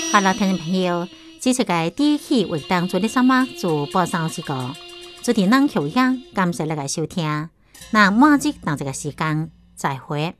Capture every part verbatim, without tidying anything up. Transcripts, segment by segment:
好了，听众朋友，这次嘅第一期为当做的什么就播上这个，主持人邱阳，感谢大家收听。那马上当这个时间再会。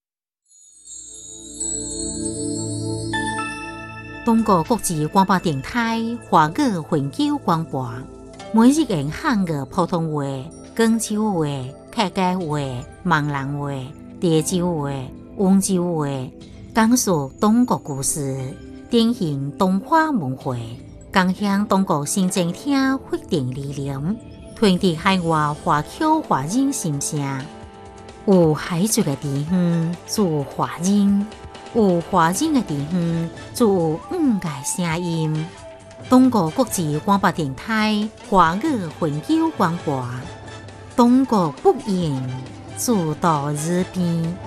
中国国际广播电台华语环球广播，每日用汉语普通话、广州话、客家话、闽南话、潮州话、温州话，讲述中国故事，典型东华文化，共享中国新政厅发展理念，传递海外华侨华人心声。有海族的地方就有华人，有华人的地方就有五个声音。中国国际广播电台华语环球广播，中国不言，主到日边。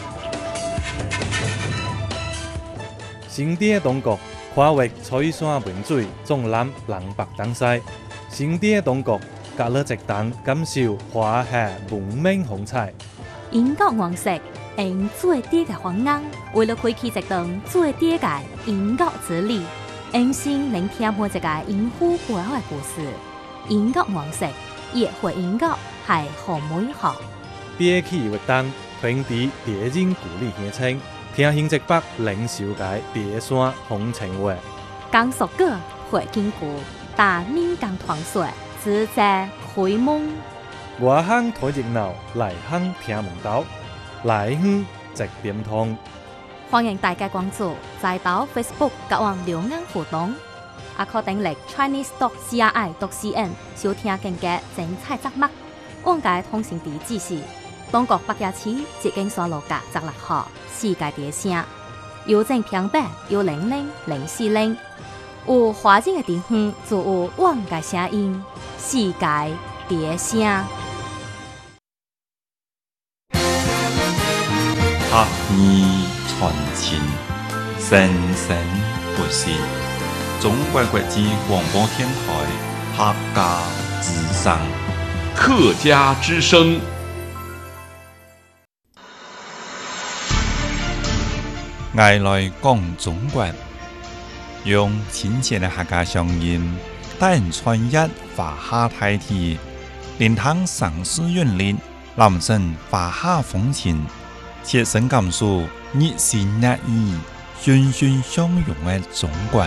新典中国跨越彩山文水，纵览南北东西。新典中国隔了一档，感受华夏文明风采。 英国王室用最低嘅方案，为了开启一段最低嘅英国之旅，用心聆听每一个英夫背后嘅故事。英国王室也会英国系好美好。 第一期活动传递地人故里乡亲，听新浙北领袖嘅地山风情话。 讲述歌会经过，大闽港团水自在开蒙。 外乡睇热闹，内乡听门道，内乡直点通。 欢迎大家关注，在到 Facebook 甲我留言互动，也可登录 Chinese dot C R I dot C N 收听更加精彩节目。往届通行地址是中国北京市捷径山路甲十六号世界地城，邮政平板有零零零四零。有华人的地方就有往届声音，世界地城。 客语传情，生生不息。中国国际广播电台客家之声， 客家之声。 爱来讲中国，用亲切的客家乡音，带人传译华夏大体，连通城市韵律，南城华夏风情。切身感受热情热意、欣欣相融的中国。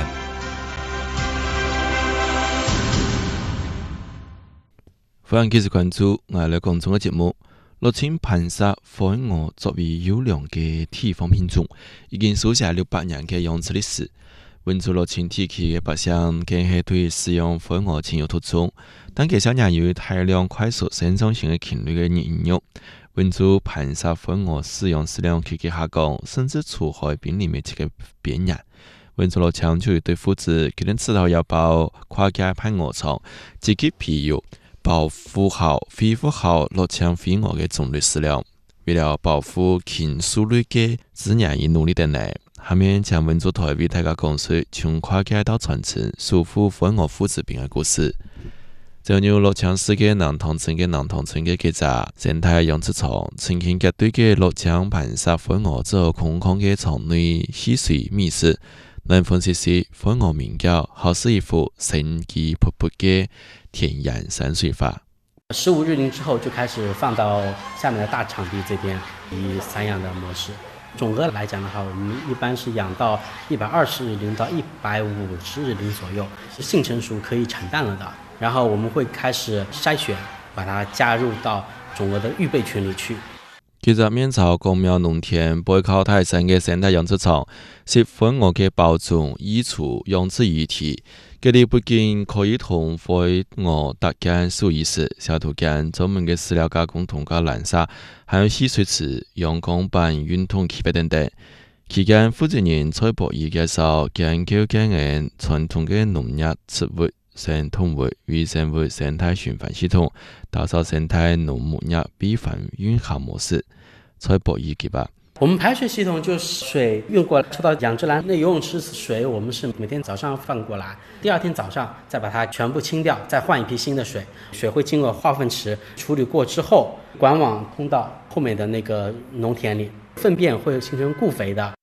欢迎继续关注我哋讲中嘅节目。六千盘沙火鹅作为优良嘅地方品种，已经书写六百年嘅养殖历史。温州六千地区嘅百姓更系对使用火鹅情有独钟，但其实也有大量快速生长型嘅禽类嘅人肉。温州盘沙火鹅使用数量急剧下降，甚至处喺濒临灭绝嘅边缘。温州六强就有对父子决定指导要包跨界派鹅场，积极培育保护好、恢复好六强飞鹅嘅种类数量。为了保护禽属类嘅自然而努力的来，下面将温州台为大家讲述从跨界到传承守护火鹅父子兵嘅故事。就有六强市嘅南塘村嘅南塘村嘅记者生态养殖场，曾经结对嘅六强盘沙火鹅之后空空嘅场内戏水觅食，能分析是火鹅鸣叫，好似一幅生机勃勃嘅田园山水画。 十五日龄之后就开始放到下面的大场地这边，以散养的模式。总额来讲的话，我们一般是养到一百二十日龄到一百五十日龄左右，是性成熟可以产蛋了的。然后我们会开始筛选，把它加入到总额的预备群里去。 其实面朝公庙农田背靠太深嘅生态养殖场，是火鹅嘅保存、移除、养殖遗体。佢哋不仅可以同火鹅搭建数意识、小土间专门嘅饲料加工同加蓝沙，还有戏水池、阳光板、运动器备等等。期间，负责人蔡博义介绍研究经验传统嘅农业植物生动物与生物生态循环系统，打造生态农牧业闭环运行模式。蔡博义给吧。 我们排水系统就是水运过来，抽到养殖栏那游泳池水，我们是每天早上放过来，第二天早上再把它全部清掉，再换一批新的水。水会经过化粪池处理过之后，管网通到后面的那个农田里，粪便会形成固肥的。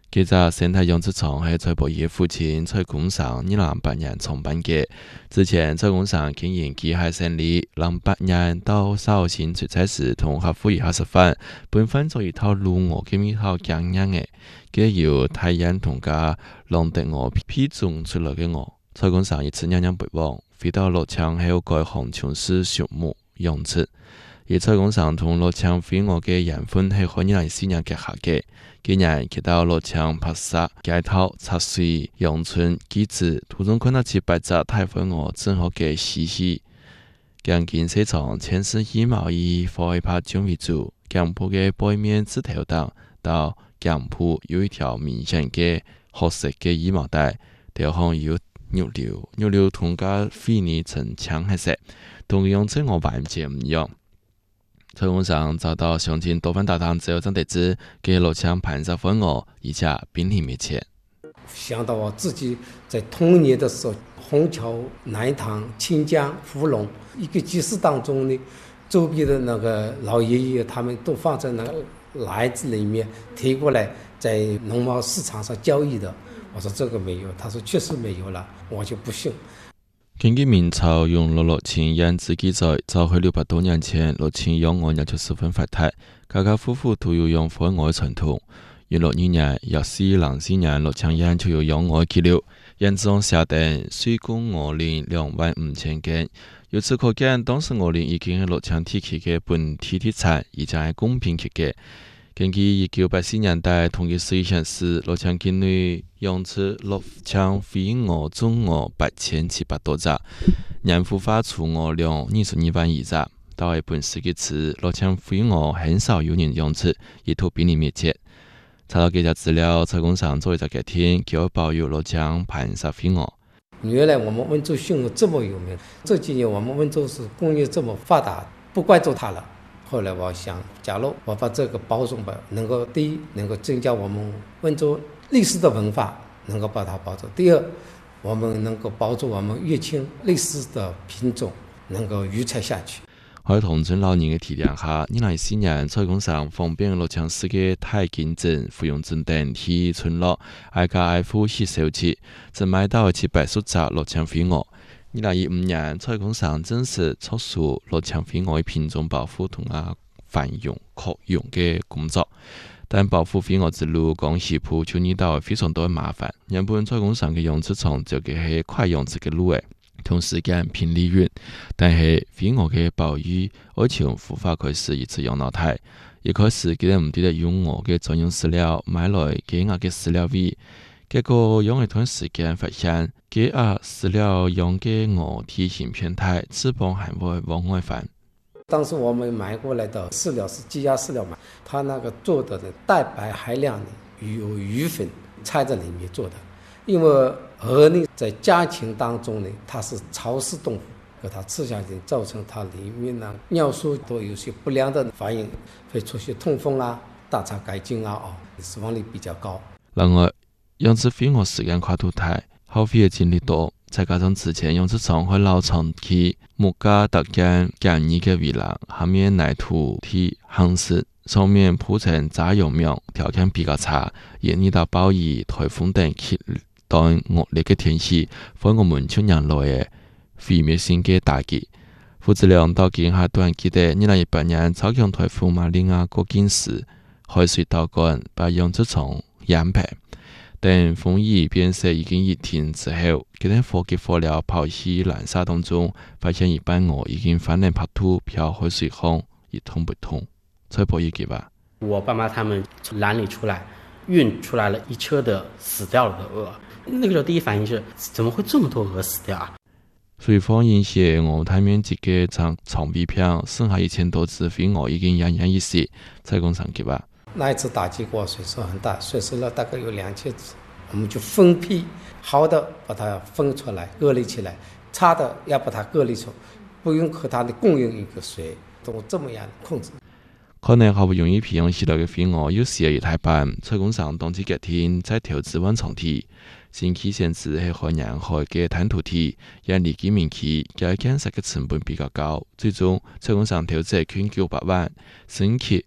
这只生态养殖场是蔡伯义父亲蔡公上二零八年创办的。之前蔡公上经营机械生意，零八年到绍兴出差时，同客户一下食饭，本分做一套鲈鹅嘅一套经验嘅，佢由太阳同家浪得鵝批種出來嘅鵝。蔡公上一次娘娘北望，飛到樂昌後改行從事畜牧養殖。而蔡公上同樂昌飛鵝嘅緣分係可以嚟四年結下嘅。今年去到樂昌拍攝街頭測試陽春機子，途中看到幾百隻大飛鵝正好嘅嬉戲。將見市場全是羽毛以火拍種為主，camp鋪嘅背面枝頭檔到camp鋪有一條明顯嘅褐色嘅羽毛帶，條項有肉瘤，肉瘤同家飛呢呈青黑色，同樣青鵝完全唔一樣。蔡公上找到鄉親多番打探之後，真得知給樂昌盤殺飛鵝，以下瀕臨滅絕。 想到我自己在童年的時候，虹橋、南塘、清江、福隆一個集市當中呢，周邊的那個老爺爺他們都放在那個籃子裡面提過來，在農貿市場上交易的。我說這個沒有，他說確實沒有了，我就不信。 根據明朝用樂樂清養殖記載，早喺六百多年前，樂清養鵝也就十分發達，家家戶戶都有養飛鵝嘅傳統。元樂二年、一四零四年，樂昌縣就有養鵝嘅記錄，縣志上寫定水供鵝齡兩萬五千間。由此可見，當時鵝齡已經係樂昌地區嘅本地特產，而且係公平級嘅。根據一九八四年代統計數據顯示，樂昌境內養殖樂昌飛鵝種鵝八千七百多隻，年孵化雛鵝量二十二萬餘隻。到係本世紀初，樂昌飛鵝很少有人養殖，一度瀕臨滅絕。查到這些資料，蔡公上做一隻決定，叫保育樂昌盤殺飛鵝。 原來我們溫州馴鵝這麼有名，這幾年我們溫州市工業這麼發達，不關注它了。後來我想，假如我把這個保種吧，能夠第一能夠增加我們溫州歷史的文化，能夠把它保住；第二，我們能夠保住我們樂清歷史的品種，能夠遺傳下去。 喺同村老人嘅提點下，二零一四年蔡公上方便樂昌市嘅太金鎮、芙蓉鎮等地村落，挨家挨戶去收集，只買到七百數隻樂昌飛鵝。二零一五年，蔡公上正式促屬樂昌飛鵝品種保護同啊繁榮擴容嘅工作，但保護飛鵝之路講起鋪就遇到非常多嘅麻煩。原本蔡公上嘅養殖場就嘅係快養殖嘅路誒，同時間拼利潤，但係飛鵝嘅保育愛從孵化開始一直養到大，一開始佢哋唔記得用鵝嘅專用飼料，買來幾額嘅飼料費。結果用一段時間發現，幾額飼料用嘅鵝體型偏大，翅膀還會往外翻。 當時我們買過來的飼料是雞鴨飼料嘛，它那個做的蛋白含量有魚粉摻在裡面做的。因為鵝呢在家禽當中呢，它是潮濕動物，給它吃下去造成它裡面呢尿素都有些不良的反應，會出現痛風啊、大腸桿菌啊，哦，死亡率比較高。 另外，養殖飛鵝時間跨度大，耗費嘅精力多，再加上之前養殖場會老長期木架搭建簡易嘅圍欄，下面泥土地夯實，上面鋪成雜養苗，條件比較差，而遇到暴雨、颱風等極端惡劣嘅天氣，飛鵝們就迎來嘅毀滅性嘅打擊。副資料到今下段記得二零一八年超強颱風瑪利亞過境時，海水倒灌把養殖場淹平。等風雨變色已經疫停之後，佢哋貨機貨料拋棄濫撒當中，發現一班鵝已經翻臉拍土漂海水坑，一通不通。蔡伯義記吧。 我爸媽他們從欄裡出來，運出來了一車的死掉了的鵝。那個時候第一反應是，怎麼會這麼多鵝死掉啊？ 水放引起鵝太面積嘅長長尾片，剩下一千多隻飛鵝已經奄奄一息。蔡公上記吧。 那一次打擊過損失很大，損失了大概有兩千隻，我們就分批好的把它分出來隔離起來，差的要把它隔離出，不用和它的共用一個水，都這麼樣控制。 可能好不容易培養起來嘅飛鵝有時也太笨，蔡公上當時決定再投資溫床體，新期限制係海洋海嘅灘塗體，因離基面期嘅建設嘅成本比較高，最終蔡公上投資近九百萬，新期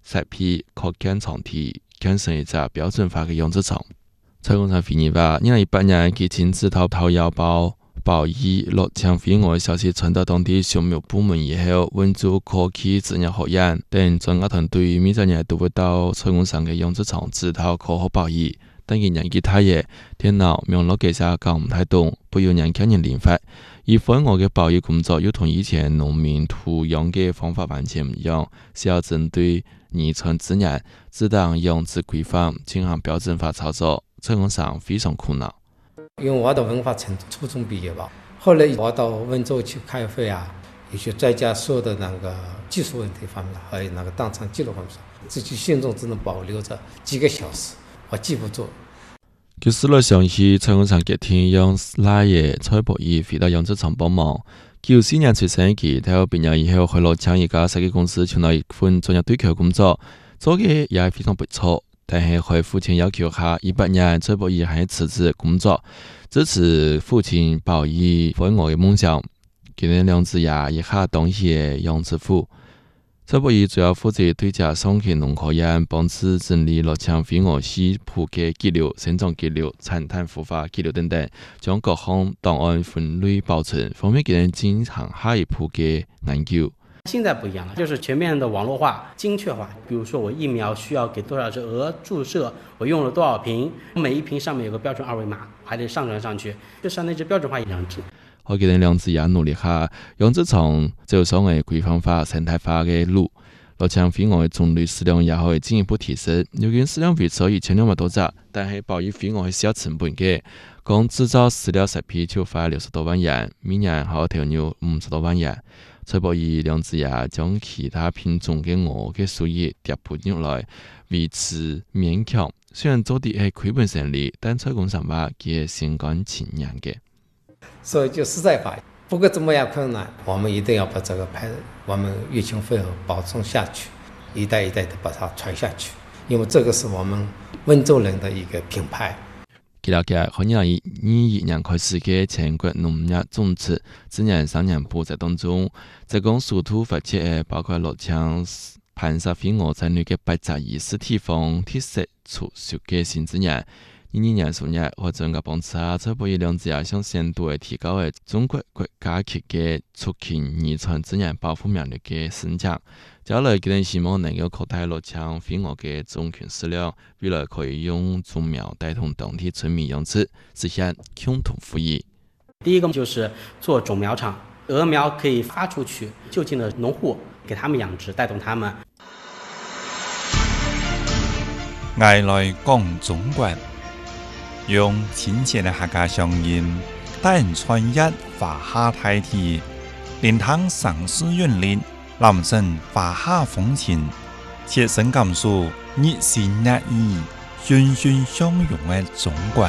石皮可建场地，建成一只标准化嘅养殖场。蔡公厂回忆话，二零一八年佢亲自偷偷腰包报以落枪飞蛾消息传到当地畜牧部门以后，温州科技职业学院等专家团队每一年都会到蔡公厂嘅养殖场指导科学报以，但係年紀太嘢，電腦網絡技術搞唔太懂，不要人看人練法。而飛蛾嘅報以工作又同以前農民土養嘅方法完全唔一樣，需要針對擬存自然、自當養殖規範進行標準化操作。蔡公廠非常苦惱。 因为我的文化程度初中毕业吧，后来我到温州去开会啊，有些专家说的那个技术问题方面，还有那个当场记录方面，自己心中只能保留着几个小时，我记不住。 佢試落想起蔡公廠嘅天讓奶爺蔡博義回到養殖場幫忙。九四年出生嘅，大學畢業以後去落搶一家設計公司，搶到一份專業對口工作，做嘅也係非常不錯。但係喺父親要求下，一八年蔡博義還辭職工作，支持父親保育飛蛾嘅夢想。佢哋兩子也一下當起養殖戶。蔡博義主要負責對接上去農科院，幫助整理落搶飛蛾絲譜嘅記錄、生長記錄、產碳孵化記錄等等，將各項檔案分類保存，方便佢哋進行下一步嘅研究。 现在不一样了，就是全面的網絡化、精確化。比如說，我疫苗需要給多少隻鵝注射，我用了多少瓶，每一瓶上面有個標準二維碼，還得上傳上去，就相當於標準化養殖。 我記得兩子也努力下，養殖場走上嘅規範化、生態化嘅路，落搶飛蛾嘅種類數量也可以進一步提升。如今數量維持一千兩百多隻，但係保育飛蛾係需要成本嘅，光製造飼料食皮就花六十多萬元，每年還要投入五十多萬元。蔡博義兩子也將其他品種嘅鵝嘅數葉調配入來，維持勉強。雖然做啲係虧本生意，但蔡公廠話佢係心甘情願嘅。 所以就實在話，不過怎麼樣困難，我們一定要把這個牌，我們粵清飛蛾保存下去，一代一代的把它傳下去，因為這個是我們溫州人的一個品牌。 佢了解，可能以二一年開始嘅全國農業種植自然三年補貼當中，在講屬土發展嘅包括落搶、盤殺飛蛾在內嘅八十二次地方特色儲蓄嘅新資源。二二年數日，或者嘅幫助下，蔡博義兩子也向深度嘅提高嘅中國國家級嘅促進擬存自然保護名錄嘅申請。接下來，佢哋希望能夠擴大落搶飛蛾嘅種群數量，未來可以用種苗帶動當地村民養殖，實現共同富裕。 第一個就是做種苗場，鵝苗可以發出去，就近的農戶給他們養殖，帶動他們。 外來講中國，用親切的客家鄉音，帶人穿越華夏大地，連通城市韻律。男生華夏風情，切身感受熱情熱意、欣欣相融嘅中國。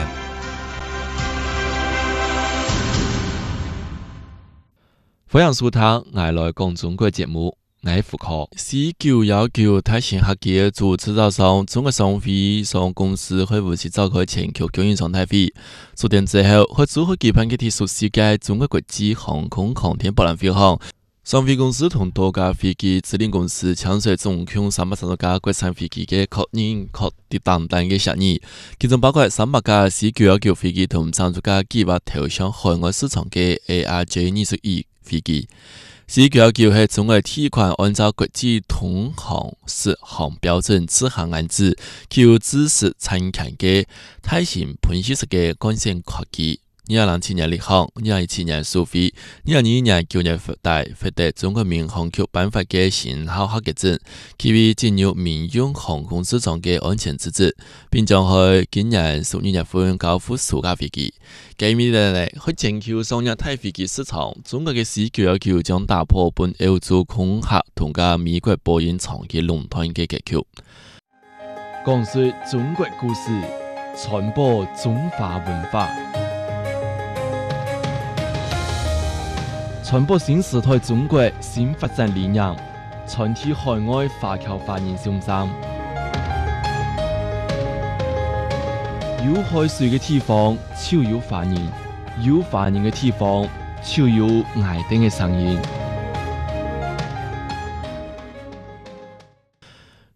歡迎收聽我來講中國節目，我係福科。四九一九大型客家組製造商中國商會上公司會無期召開全球供應商大會，數點之後會組合舉辦嘅第十四屆中國國際航空航天博覽會上。商飛公司同多家飛機租賃公司簽署總共三百三十架國產飛機嘅確認確訂單嘅協議，其中包括三百架 C 九一九飛機同三十架計劃投向海外市場嘅 A R J 二十一飛機。C 九一九係中國第一款按照國際通航適航標準自行安置、具有自適產權嘅大型噴氣式嘅幹線客機。二零零七年立項，二零一七年收費，二零二一年九月發大獲得中國民航局頒發嘅信號合格證，其為進入民用航空市場嘅安全資質，並將喺今年十二月份交付首架飛機。今年嚟喺全球商業大飛機市場，中國嘅 C 九一九將打破本歐洲空客同加美國波音長嘅壟斷嘅格局。講述中國故事，傳播中華文化。傳播新時代中國新發展理念，傳遞海外華僑華人信心。有海水嘅地方，就有華人；有華人嘅地方，就有愛丁嘅聲音。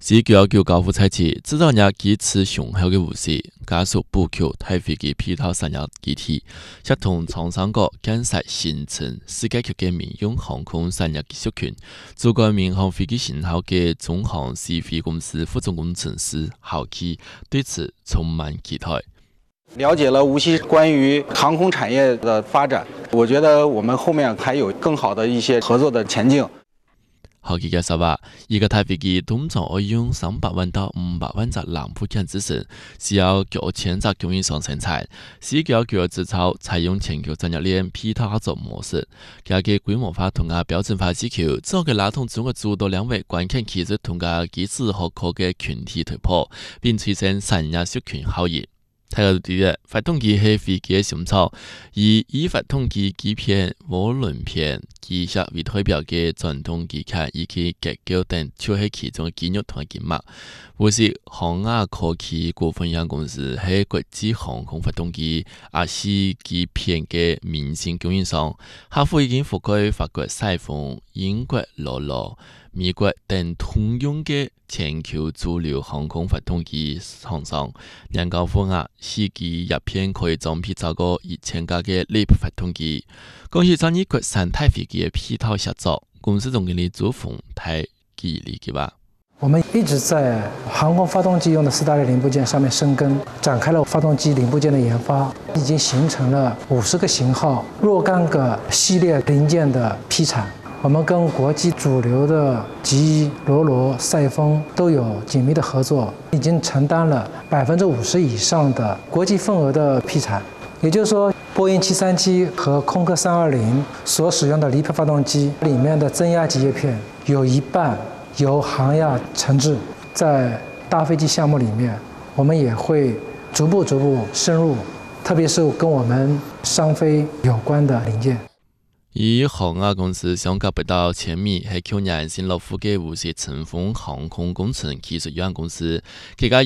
是九幺九高富采取制造业基持雄厚嘅优势，加速补強大飛機配套產業基地，協同廠商國建設形成世界級嘅民用航空產業技術群。主管民航飛機型號嘅中航試飛公司副總工程師郝基對此充滿期待。 了解了無錫關於航空產業的發展，我覺得我們後面還有更好的一些合作的前景。 郝基介紹話，依個大飛機通常要用三百萬到五百萬隻零部件製成，需要九千隻供應商生產。是九幺九製造採用全球產業鏈配套合作模式，加嘅規模化同埋標準化需求，之後嘅拉動中國諸多兩位關鍵技術同埋技術學科嘅群體突破，並催生產業社群效應。睇到啲嘅發動機係飛機嘅上草，以以發動機機片、渦輪片、機械為代表嘅傳統機械以及結構等，就係其中嘅肌肉同埋筋膜。無錫航亞科技股份有限公司係國際航空發動機、亞系機片嘅明星供應商，客戶已經覆蓋法國賽豐、英國羅羅、美國等通用嘅全球主流航空發動機廠商，年交付額四機一片可以裝配超過一千架嘅 LEAP 發動機。講起關於國產大飛機嘅配套協作，公司總經理朱鳳太給力嘅吧。 我們一直在航空發動機用的四大類零部件上面深耕，展開了發動機零部件的研發，已經形成了五十個型號、若干個系列零件的批產。我們跟國際主流的吉翼、羅羅、賽豐都有緊密的合作，已經承擔了百分之五十以上的國際份額的批產。也就是說，波音七三七和空客三二零所使用的離配發動機裡面的增壓機葉片有一半由航亞承製。在大飛機項目裡面，我們也會逐步逐步深入，特別是跟我們商飛有關的零件。 以航亞公司相隔不到千米，係去年新落戶嘅無錫成峰航空工程技術有限公司，佢家